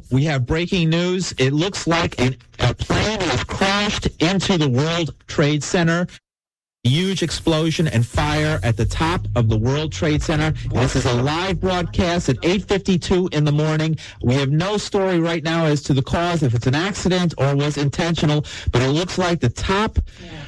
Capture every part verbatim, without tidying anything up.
we have breaking news. It looks like an, a plane has crashed into the World Trade Center. Huge explosion and fire at the top of the World Trade Center. This is a live broadcast at eight fifty-two in the morning. We have no story right now as to the cause, if it's an accident or was intentional, but it looks like the top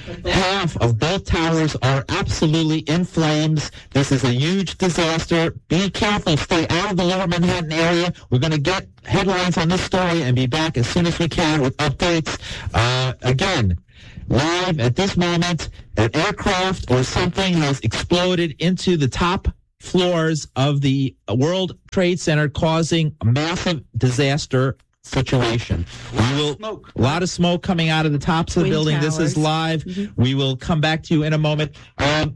half of both towers are absolutely in flames. This is a huge disaster. Be careful. Stay out of the Lower Manhattan area. We're going to get headlines on this story and be back as soon as we can with updates. Uh, again, live at this moment, an aircraft or something has exploded into the top floors of the World Trade Center, causing a massive disaster situation. We will, smoke. A lot of smoke coming out of the tops of the Wind building. towers. This is live. Mm-hmm. We will come back to you in a moment. Um,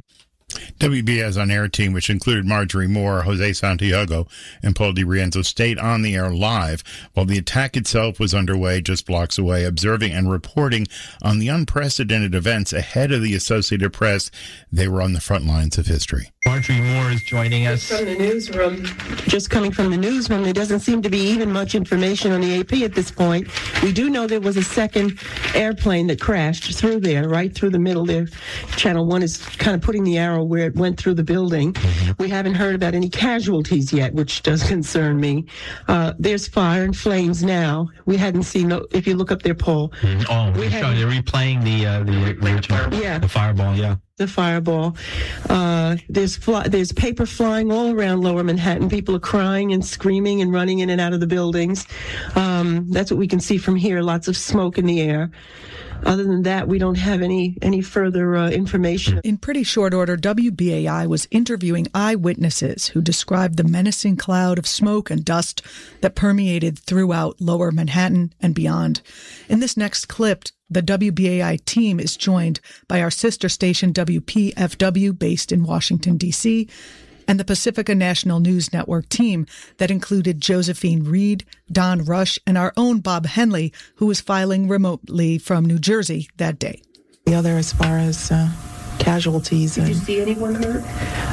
W B A's on-air team, which included Marjorie Moore, Jose Santiago, and Paul DiRienzo, stayed on the air live while the attack itself was underway just blocks away, observing and reporting on the unprecedented events ahead of the Associated Press. They were on the front lines of history. Marjorie Moore is joining us. From the newsroom. Just coming from the newsroom, there doesn't seem to be even much information on the A P at this point. We do know there was a second airplane that crashed through there, right through the middle there. Channel one is kind of putting the arrow where it went through the building. Mm-hmm. We haven't heard about any casualties yet, which does concern me. Uh, there's fire and flames now. We hadn't seen, no, if you look up there, Paul. Mm-hmm. Oh, we showing, they're replaying the, uh, the, the original, yeah. the fireball, yeah. The fireball. Uh, there's fly, there's paper flying all around Lower Manhattan. People are crying and screaming and running in and out of the buildings. Um, that's what we can see from here. Lots of smoke in the air. Other than that, we don't have any any further uh, information. In pretty short order, W B A I was interviewing eyewitnesses who described the menacing cloud of smoke and dust that permeated throughout Lower Manhattan and beyond. In this next clip, the W B A I team is joined by our sister station W P F W, based in Washington, D C, and the Pacifica National News Network team that included Josephine Reed, Don Rush, and our own Bob Henley, who was filing remotely from New Jersey that day. The other, as far as uh, casualties. Did and, you see anyone hurt?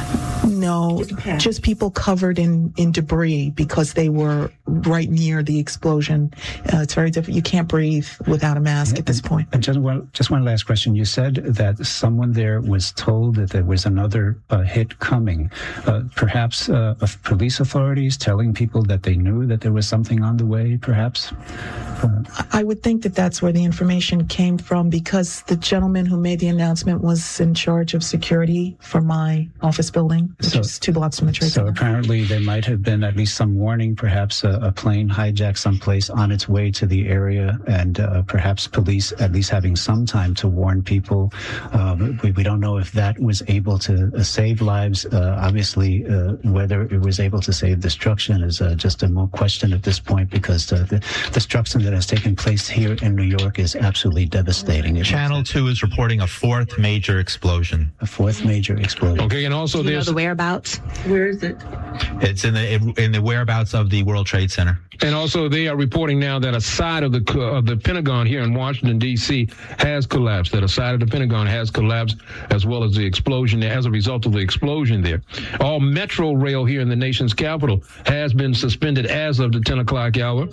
No, just, just people covered in, in debris because they were right near the explosion. Uh, it's very difficult. You can't breathe without a mask at this point. And just one, just one last question. You said that someone there was told that there was another uh, hit coming. Uh, perhaps uh, of police authorities telling people that they knew that there was something on the way, perhaps? Uh, I would think that that's where the information came from, because the gentleman who made the announcement was in charge of security for my office building, which so, is two blocks from the Trade Center. So apparently there might have been at least some warning, perhaps a, a plane hijacked someplace on its way to the area, and uh, perhaps police at least having some time to warn people. Um, we, we don't know if that was able to uh, save lives. Uh, obviously, uh, whether it was able to save destruction is uh, just a more question at this point, because uh, the destruction that has taken place here in New York is absolutely devastating. It Channel two is reporting a fourth major explosion. A fourth major explosion. Okay, and also Do you there's know the whereabouts. Where is it? It's in the in the whereabouts of the World Trade Center. And also, they are reporting now that a side of the of the Pentagon here in Washington, D C has collapsed, that a side of the Pentagon has collapsed, as well as the explosion there, as a result of the explosion there. All metro rail here in the nation's capital has been suspended as of the ten o'clock hour.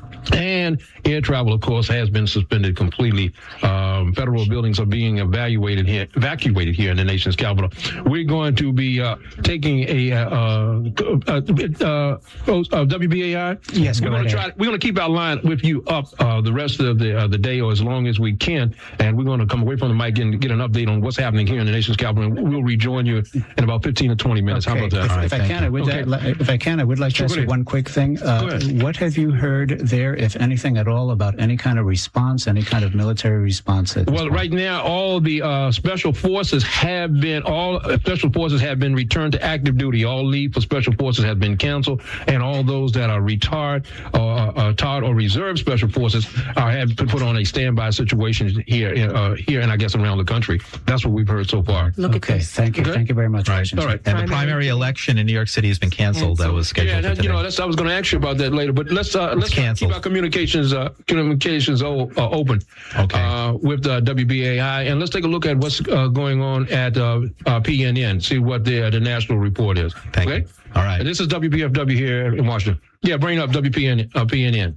And air travel, of course, has been suspended completely. Um, federal buildings are being evaluated here, evacuated here in the nation's capital. We're going to be uh, taking a uh, uh, uh, uh, W B A I. Yes, we're going to try. We're going to keep our line with you up uh, the rest of the uh, the day, or as long as we can. And we're going to come away from the mic and get an update on what's happening here in the nation's capital. And we'll rejoin you in about fifteen to twenty minutes. Okay. How about that? If, All right, if I can, I would. okay. Like, if I can, I would like Sure, to ask you one quick thing. Uh, what have you heard there, if anything at all, about any kind of response, any kind of military response? At Well, right now, all the uh, special forces have been, all uh, special forces have been returned to active duty. All leave for special forces have been canceled, and all those that are retired or uh, retired or reserve special forces are have been put on a standby situation here, uh, here, and I guess around the country. That's what we've heard so far. Look okay, at this. thank you, Okay. thank you very much. Right. All right. And the primary election in New York City has been canceled. That was scheduled Yeah, for that, today. you know, that's, I was going to ask you about that later, but let's uh, let's canceled. keep our communications uh, communications o- uh, open Okay. uh, with uh, W B A I, and let's take a look at what's uh, going on at uh, uh, P N N. See what the uh, the national report is. Thank okay. you. All right. And this is W P F W here in Washington. Yeah, bring up W P N uh, P N N.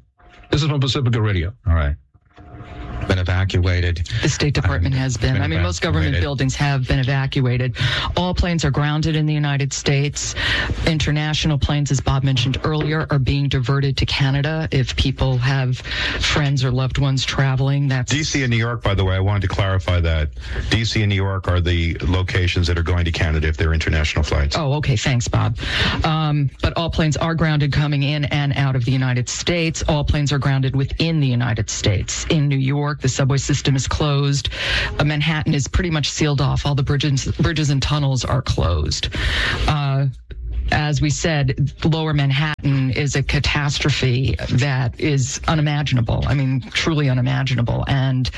This is from Pacifica Radio. All right. Been evacuated. The State Department um, has been. been I mean, most government buildings have been evacuated. All planes are grounded in the United States. International planes, as Bob mentioned earlier, are being diverted to Canada if people have friends or loved ones traveling. That's D C and New York, by the way, I wanted to clarify that. D C and New York are the locations that are going to Canada if they're international flights. Oh, okay. Thanks, Bob. Um, but all planes are grounded coming in and out of the United States. All planes are grounded within the United States. In New York, the subway system is closed. Uh, Manhattan is pretty much sealed off. All the bridges, bridges and tunnels are closed. Uh, as we said, Lower Manhattan is a catastrophe that is unimaginable. I mean, truly unimaginable. And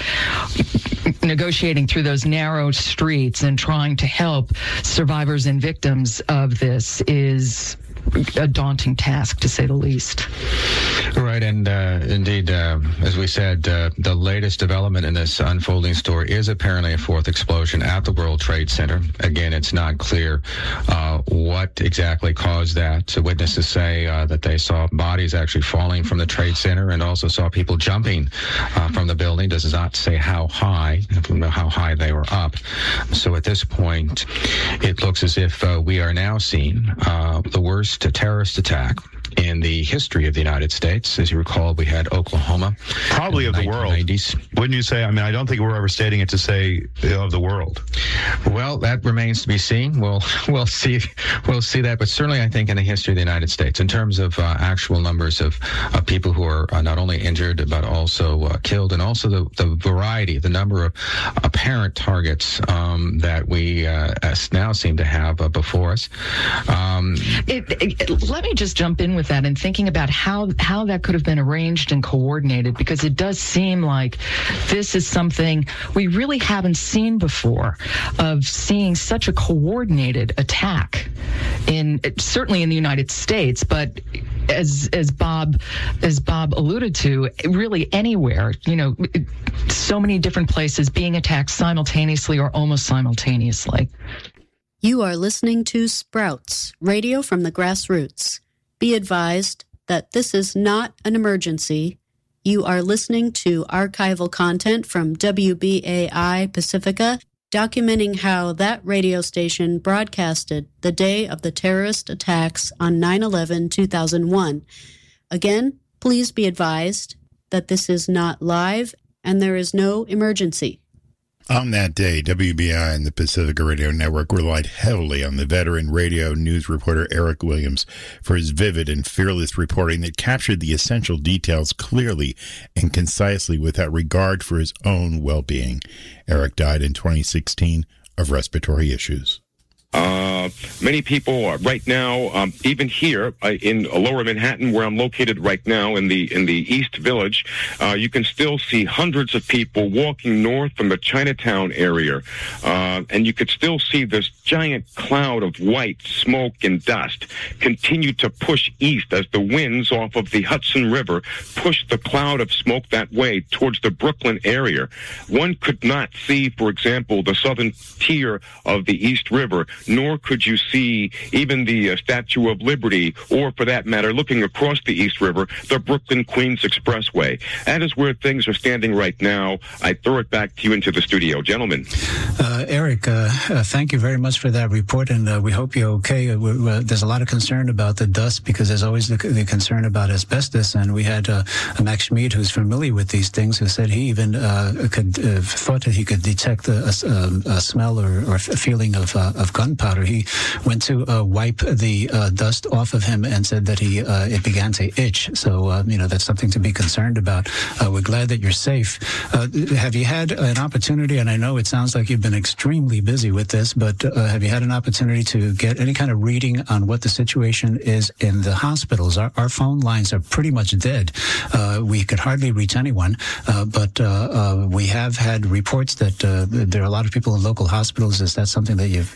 negotiating through those narrow streets and trying to help survivors and victims of this is a daunting task, to say the least. Right, and uh, indeed, uh, as we said, uh, the latest development in this unfolding story is apparently a fourth explosion at the World Trade Center. Again, it's not clear uh, what exactly caused that. So witnesses say uh, that they saw bodies actually falling from the Trade Center and also saw people jumping uh, from the building. Does not say how high, how high they were up. So at this point, it looks as if uh, we are now seeing uh, the worst a terrorist attack in the history of the United States. As you recall, we had Oklahoma. Probably of the world. Wouldn't you say? I mean, I don't think we're overstating it to say of the world. Well, that remains to be seen. We'll we'll see we'll see that. But certainly, I think in the history of the United States, in terms of uh, actual numbers of, of people who are uh, not only injured but also uh, killed, and also the, the variety, the number of apparent targets um, that we uh, now seem to have uh, before us. Um, it, it, let me just jump in with that and thinking about how how that could have been arranged and coordinated, because it does seem like this is something we really haven't seen before, of seeing such a coordinated attack in certainly in the United States, but as as Bob as Bob alluded to, really anywhere, you know, so many different places being attacked simultaneously or almost simultaneously. You are listening to Sprouts, radio from the grassroots. Be advised that this is not an emergency. You are listening to archival content from W B A I Pacifica, documenting how that radio station broadcasted the day of the terrorist attacks on nine eleven two thousand one. Again, please be advised that this is not live and there is no emergency. On that day, W B I and the Pacifica Radio Network relied heavily on the veteran radio news reporter Eric Williams for his vivid and fearless reporting that captured the essential details clearly and concisely without regard for his own well-being. Eric died in twenty sixteen of respiratory issues. Uh, many people are right now, um, even here uh, in Lower Manhattan, where I'm located right now in the in the East Village, uh, you can still see hundreds of people walking north from the Chinatown area, uh, and you could still see this giant cloud of white smoke and dust continue to push east as the winds off of the Hudson River push the cloud of smoke that way towards the Brooklyn area. One could not see, for example, the southern tier of the East River, nor could you see even the uh, Statue of Liberty, or for that matter, looking across the East River, the Brooklyn-Queens Expressway. That is where things are standing right now. I throw it back to you into the studio. Gentlemen. Uh, Eric, uh, uh, thank you very much for that report, and uh, we hope you're okay. Uh, uh, there's a lot of concern about the dust, because there's always the, the concern about asbestos, and we had uh, Max Schmid, who's familiar with these things, who said he even uh, could uh, thought that he could detect a, a, a smell or, or a feeling of, uh, of gun powder. He went to uh, wipe the uh, dust off of him and said that he uh, it began to itch. So, uh, you know, that's something to be concerned about. Uh, we're glad that you're safe. Uh, have you had an opportunity, and I know it sounds like you've been extremely busy with this, but uh, have you had an opportunity to get any kind of reading on what the situation is in the hospitals? Our, our phone lines are pretty much dead. Uh, we could hardly reach anyone, uh, but uh, uh, we have had reports that uh, there are a lot of people in local hospitals. Is that something that you've you looked at?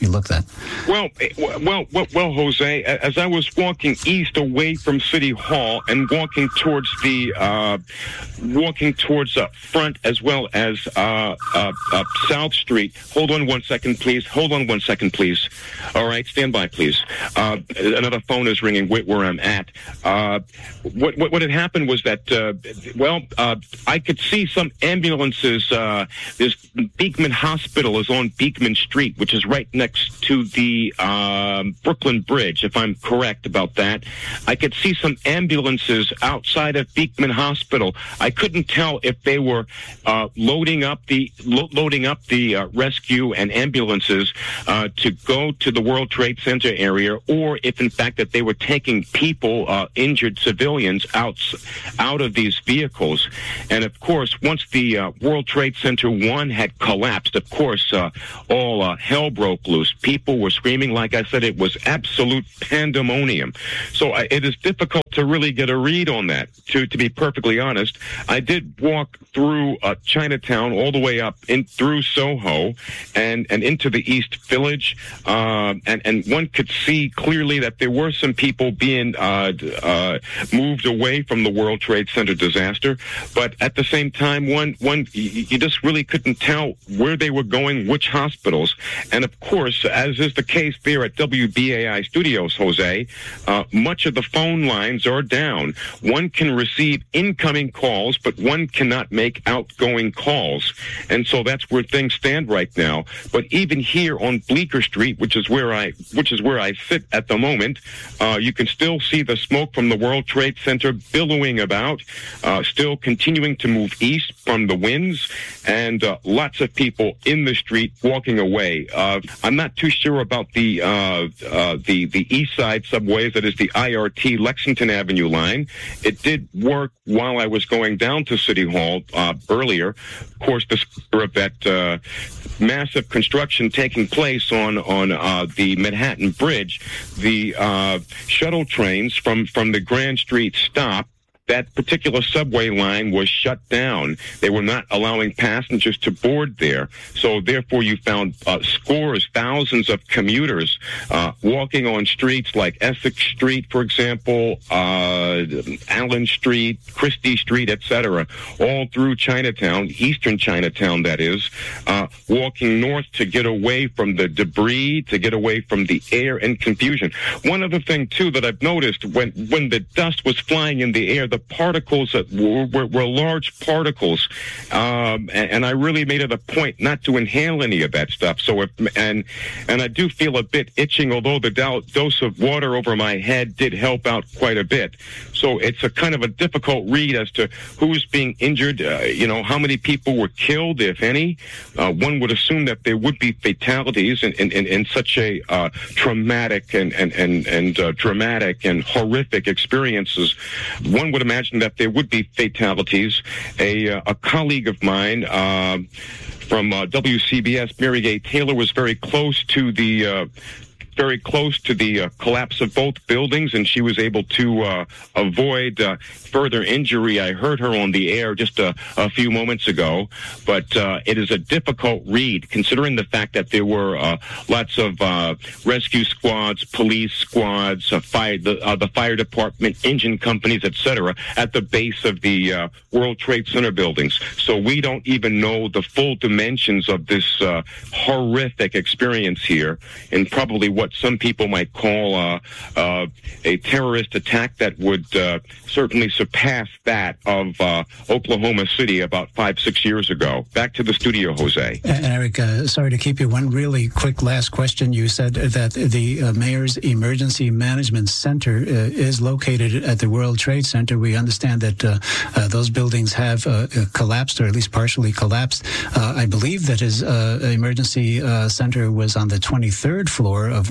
that? Well, well, well, well, Jose, as I was walking east away from City Hall and walking towards the, uh, walking towards the uh, front as well as uh, uh, uh, South Street. Hold on one second, please. Hold on one second, please. All right, stand by, please. Uh, another phone is ringing where I'm at. Uh, what, what, what had happened was that, uh, well, uh, I could see some ambulances. Uh, this Beekman Hospital is on Beekman Street, which is right next to the um, Brooklyn Bridge, if I'm correct about that. I could see some ambulances outside of Beekman Hospital. I couldn't tell if they were uh, loading up the lo- loading up the uh, rescue and ambulances uh, to go to the World Trade Center area, or if in fact that they were taking people, uh, injured civilians, out out of these vehicles. And of course, once the uh, World Trade Center one had collapsed, of course, uh, all uh, hell broke loose. People were screaming. Like I said, it was absolute pandemonium. So I, it is difficult to really get a read on that, to, to be perfectly honest. I did walk through uh, Chinatown all the way up in through Soho and, and into the East Village, uh, and, and one could see clearly that there were some people being uh, uh, moved away from the World Trade Center disaster, but at the same time, one, one you just really couldn't tell where they were going, which hospitals. And of course, as is the case there at W B A I Studios, Jose, uh, much of the phone lines are down. One can receive incoming calls, but one cannot make outgoing calls. And so that's where things stand right now. But even here on Bleecker Street, which is where I which is where I sit at the moment, uh, you can still see the smoke from the World Trade Center billowing about, uh, still continuing to move east from the winds, and uh, lots of people in the street walking away. Uh, I'm not too sure about the uh, uh, the the east side subways, that is the I R T Lexington Avenue line. It did work while I was going down to City Hall uh, earlier. Of course, the spur of that uh, massive construction taking place on on uh, the Manhattan Bridge, the uh, shuttle trains from from the Grand Street stop, that particular subway line was shut down. They were not allowing passengers to board there. So therefore you found uh, scores, thousands of commuters uh, walking on streets like Essex Street, for example, uh, Allen Street, Christie Street, et cetera, all through Chinatown, eastern Chinatown, that is, uh, walking north to get away from the debris, to get away from the air and confusion. One other thing, too, that I've noticed, when, when the dust was flying in the air, the particles that were, were, were large particles, um, and, and I really made it a point not to inhale any of that stuff. So, if, and and I do feel a bit itching, although the do- dose of water over my head did help out quite a bit. So it's a kind of a difficult read as to who's being injured. Uh, you know, how many people were killed, if any. Uh, one would assume that there would be fatalities in in, in, in such a uh, traumatic and and and, and uh, dramatic and horrific experiences. One would imagine that there would be fatalities. A, uh, a colleague of mine uh, from uh, W C B S, Mary Gay Taylor, was very close to the uh, very close to the uh, collapse of both buildings, and she was able to uh, avoid uh, further injury. I heard her on the air just a, a few moments ago, but uh, it is a difficult read, considering the fact that there were uh, lots of uh, rescue squads, police squads, uh, fire, the, uh, the fire department, engine companies, et cetera, at the base of the uh, World Trade Center buildings. So we don't even know the full dimensions of this uh, horrific experience here, and probably what what some people might call uh, uh, a terrorist attack that would uh, certainly surpass that of uh, Oklahoma City about five, six years ago. Back to the studio, Jose. And Eric, uh, sorry to keep you. One really quick last question. You said that the uh, Mayor's Emergency Management Center uh, is located at the World Trade Center. We understand that uh, uh, those buildings have uh, collapsed, or at least partially collapsed. Uh, I believe that his uh, emergency uh, center was on the twenty-third floor of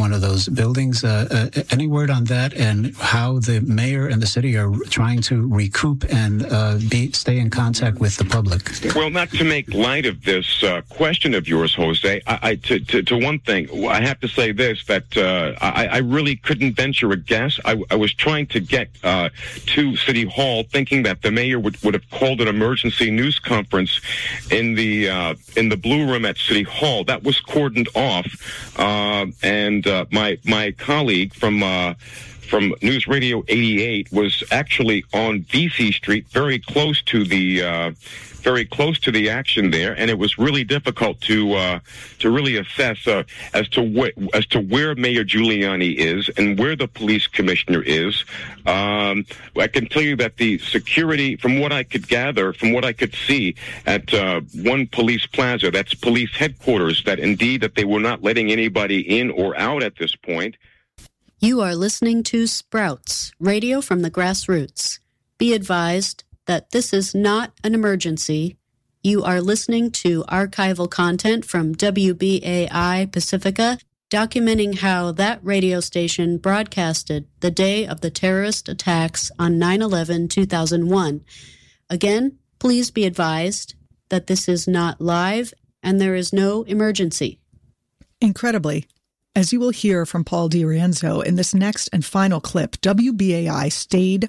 one of those buildings. Uh, uh, any word on that and how the mayor and the city are trying to recoup and uh, be stay in contact with the public? Well, not to make light of this uh, question of yours, Jose, I, I to, to, to one thing, I have to say this, that uh, I, I really couldn't venture a guess. I, I was trying to get uh, to City Hall thinking that the mayor would, would have called an emergency news conference in the uh, in the Blue Room at City Hall. That was cordoned off, uh, and uh, my my colleague from uh, from News Radio eighty-eight was actually on V C Street, very close to the uh, very close to the action there, and it was really difficult to uh, to really assess uh, as to wh- as to where Mayor Giuliani is and where the police commissioner is. Um, I can tell you that the security, from what I could gather, from what I could see at uh, One Police Plaza, that's police headquarters, that indeed that they were not letting anybody in or out at this point. You are listening to Sprouts, radio from the grassroots. Be advised that this is not an emergency. You are listening to archival content from W B A I Pacifica, documenting how that radio station broadcasted the day of the terrorist attacks on nine eleven two thousand one. Again, please be advised that this is not live and there is no emergency. Incredibly, as you will hear from Paul DiRienzo in this next and final clip, W B A I stayed